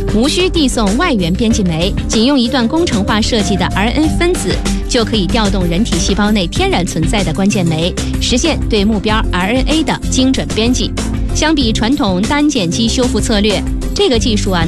无需递送外源编辑酶，仅用一段工程化设计的 RNA 分子，就可以调动人体细胞内天然存在的关键酶，实现对目标 RNA 的精准编辑。相比传统单碱基修复策略，这个技术